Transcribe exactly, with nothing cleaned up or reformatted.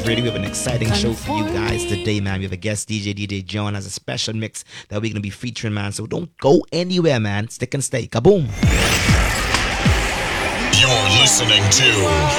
Vibes Radio. We have an exciting show for you guys today, man. We have a guest D J, D J John, has a special mix that we're going to be featuring, man. So don't go anywhere, man. Stick and stay. Kaboom. You're listening to